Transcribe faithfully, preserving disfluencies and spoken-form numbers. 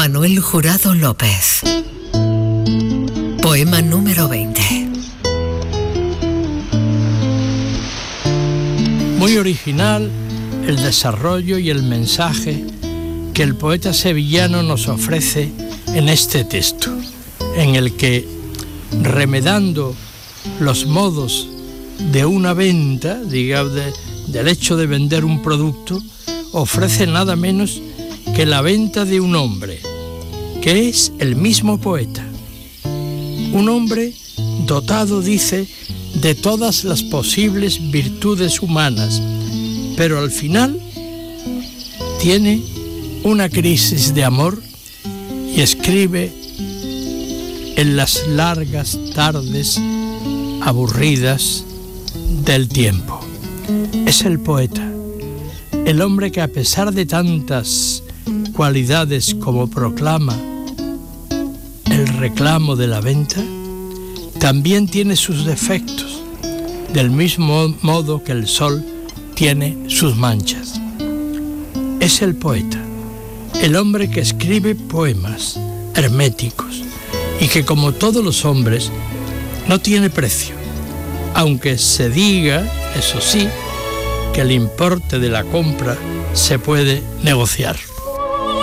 Manuel Jurado López. Poema número veinte. Muy original el desarrollo y el mensaje que el poeta sevillano nos ofrece en este texto, en el que, remedando los modos de una venta, digamos, de, del hecho de vender un producto, ofrece nada menos que la venta de un hombre, que es el mismo poeta. Un hombre dotado, dice, de todas las posibles virtudes humanas, pero al final tiene una crisis de amor y escribe en las largas tardes aburridas del tiempo. Es el poeta, el hombre que, a pesar de tantas cualidades como proclama el reclamo de la venta, también tiene sus defectos, del mismo modo que el sol tiene sus manchas. Es el poeta, el hombre que escribe poemas herméticos y que, como todos los hombres, no tiene precio, aunque se diga, eso sí, que el importe de la compra se puede negociar.